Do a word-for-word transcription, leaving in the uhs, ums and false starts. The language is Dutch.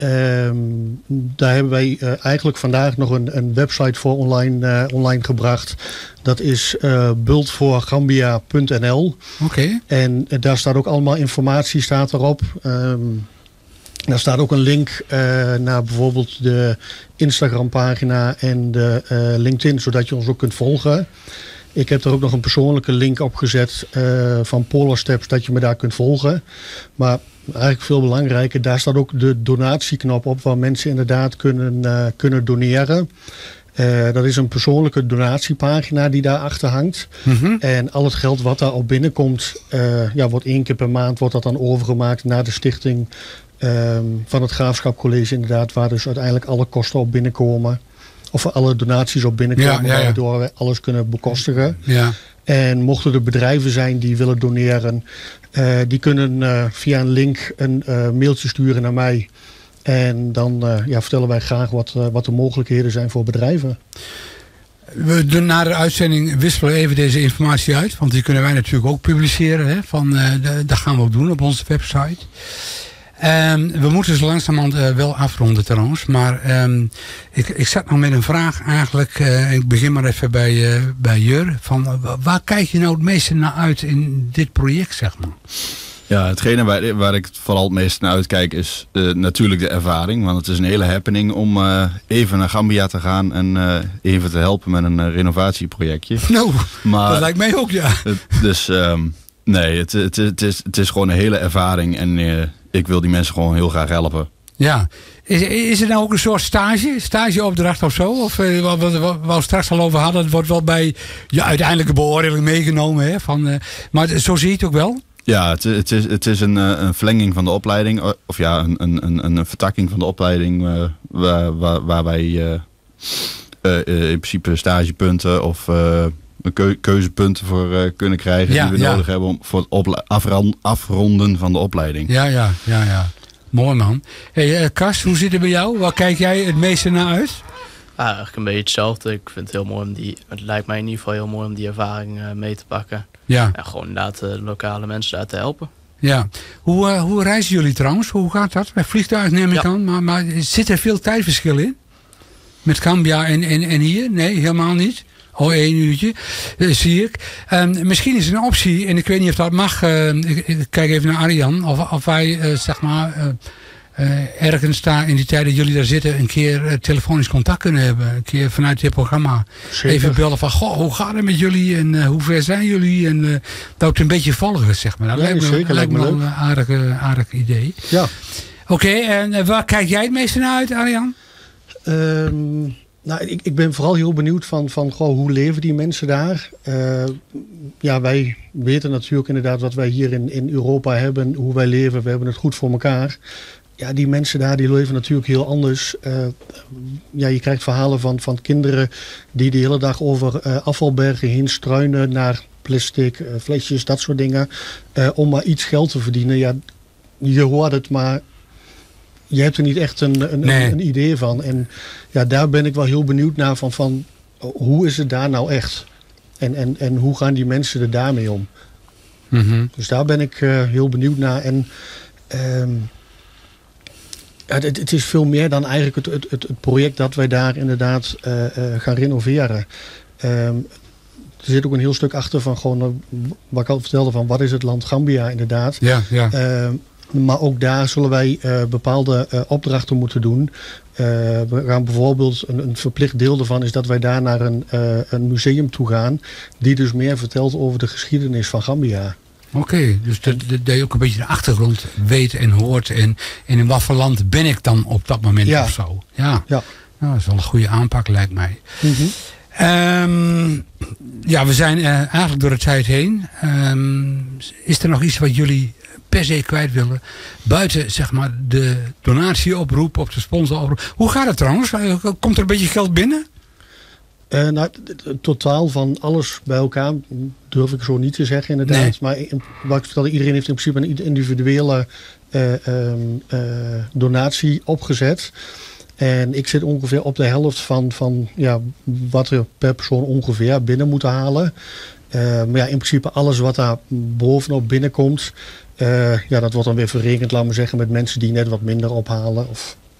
Um, daar hebben wij uh, eigenlijk vandaag nog een, een website voor online, uh, online gebracht. Dat is uh, bult voor gambia punt n l. Oké. Okay. En uh, daar staat ook allemaal informatie staat erop. Um, daar staat ook een link uh, naar bijvoorbeeld de Instagram pagina en de uh, LinkedIn, zodat je ons ook kunt volgen. Ik heb er ook nog een persoonlijke link op gezet uh, van Polar Steps, dat je me daar kunt volgen. Maar eigenlijk veel belangrijker, daar staat ook de donatieknop op waar mensen inderdaad kunnen, uh, kunnen doneren. Uh, dat is een persoonlijke donatiepagina die daarachter hangt. Mm-hmm. En al het geld wat daarop binnenkomt, uh, ja, wordt één keer per maand wordt dat dan overgemaakt naar de stichting uh, van het Graafschap College inderdaad, waar dus uiteindelijk alle kosten op binnenkomen. Of alle donaties op binnenkomen, ja, ja, ja. waardoor we alles kunnen bekostigen. Ja. En mochten er bedrijven zijn die willen doneren, uh, die kunnen uh, via een link een uh, mailtje sturen naar mij. En dan uh, ja, vertellen wij graag wat, uh, wat de mogelijkheden zijn voor bedrijven. We doen na de uitzending wisselen even deze informatie uit. Want die kunnen wij natuurlijk ook publiceren. Hè? Van, uh, de, dat gaan we ook doen op onze website. Um, we moeten zo langzamerhand uh, wel afronden trouwens. Maar um, ik, ik zat nog met een vraag eigenlijk. Uh, ik begin maar even bij, uh, bij Jur. Van, uh, waar kijk je nou het meeste naar uit in dit project, zeg maar? Ja, hetgene waar, waar ik vooral het meest naar uitkijk is uh, natuurlijk de ervaring. Want het is een hele happening om uh, even naar Gambia te gaan en uh, even te helpen met een uh, renovatieprojectje. Nou, maar, dat lijkt mij ook, ja. Het, dus um, nee, het, het, het, is, het is gewoon een hele ervaring en uh, ik wil die mensen gewoon heel graag helpen. Ja. Is, is het nou ook een soort stage? Stageopdracht of zo? Of uh, wat, wat, wat we straks al over hadden, het wordt wel bij je uiteindelijke beoordeling meegenomen. Hè, van, uh, maar zo zie je het ook wel? Ja, het, het, is, het is een, een verlenging van de opleiding. Of ja, een, een, een, een vertakking van de opleiding. Uh, waar, waar, waar wij uh, uh, uh, in principe stagepunten of uh, keu, keuzepunten voor uh, kunnen krijgen. Ja, die we ja. nodig hebben om, voor het opla- afrond, afronden van de opleiding. Ja, ja, ja, ja. Mooi man. Hey, uh, Kas, hoe zit het bij jou? Waar kijk jij het meeste naar uit? Ja, eigenlijk een beetje hetzelfde. Ik vind het heel mooi om die, het lijkt mij in ieder geval heel mooi om die ervaring uh, mee te pakken. Ja. En gewoon inderdaad de lokale mensen daar te helpen. Ja. Hoe, uh, hoe reizen jullie trouwens? Hoe gaat dat? Bij vliegtuig neem ik ja. aan. Maar, maar zit er veel tijdverschil in? Met Gambia en, en, en hier? Nee, helemaal niet. Oh, één uurtje, uh, zie ik. Um, misschien is het een optie, en ik weet niet of dat mag. Uh, ik, ik kijk even naar Arjan. Of, of wij, uh, zeg maar... Uh, Uh, ergens daar in die tijd dat jullie daar zitten een keer uh, telefonisch contact kunnen hebben. Een keer vanuit dit programma. Zeker. Even bellen van, goh, hoe gaat het met jullie en uh, hoe ver zijn jullie? En uh, dat ook een beetje volgen, zeg maar. Dat ja, lijkt me, zeker, lijkt me lijkt wel me een aardig, uh, aardig idee. Ja. Oké, okay, en uh, waar kijk jij het meeste naar uit, Arjan? Um, nou, ik, ik ben vooral heel benieuwd van, van goh, hoe leven die mensen daar? Uh, ja, wij weten natuurlijk inderdaad wat wij hier in, in Europa hebben, hoe wij leven. We hebben het goed voor elkaar. Ja, die mensen daar die leven natuurlijk heel anders. Uh, ja, je krijgt verhalen van, van kinderen die de hele dag over uh, afvalbergen heen struinen naar plastic, uh, flesjes, dat soort dingen. Uh, om maar iets geld te verdienen. Ja, je hoort het, maar je hebt er niet echt een, een, nee. een, een idee van. En ja, daar ben ik wel heel benieuwd naar van, van hoe is het daar nou echt? En, en, en hoe gaan die mensen er daarmee om? Mm-hmm. Dus daar ben ik uh, heel benieuwd naar. En um, ja, het, het is veel meer dan eigenlijk het, het, het, het project dat wij daar inderdaad uh, uh, gaan renoveren. Um, er zit ook een heel stuk achter van gewoon, uh, wat ik al vertelde, van wat is het land Gambia inderdaad. Ja, ja. Uh, maar ook daar zullen wij uh, bepaalde uh, opdrachten moeten doen. Uh, we gaan bijvoorbeeld, een, een verplicht deel ervan is dat wij daar naar een, uh, een museum toe gaan. Die dus meer vertelt over de geschiedenis van Gambia. Oké, okay, dus dat, dat, dat je ook een beetje de achtergrond weet en hoort. En, en in wat voor land ben ik dan op dat moment ja. of zo. Ja, ja. Nou, dat is wel een goede aanpak lijkt mij. Mm-hmm. Um, ja, we zijn uh, eigenlijk door de tijd heen. Um, is er nog iets wat jullie per se kwijt willen? Buiten zeg maar de donatieoproep of de sponsoroproep. Hoe gaat het trouwens? Komt er een beetje geld binnen? Uh, nou, het totaal van alles bij elkaar durf ik zo niet te zeggen inderdaad. Nee. Maar in, wat ik vertelde, iedereen heeft in principe een individuele uh, um, uh, donatie opgezet. En ik zit ongeveer op de helft van, van ja, wat er per persoon ongeveer binnen moet halen. Uh, maar ja, in principe alles wat daar bovenop binnenkomt, uh, ja, dat wordt dan weer verrekend, laten we zeggen, met mensen die net wat minder ophalen. Of